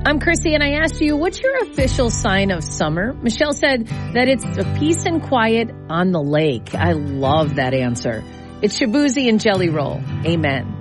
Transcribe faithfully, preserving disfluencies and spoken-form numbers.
I'm Chrissy, and I asked you, what's your official sign of summer? Michelle said that it's the peace and quiet on the lake. I love that answer. It's Shabuzi and Jelly Roll. Amen.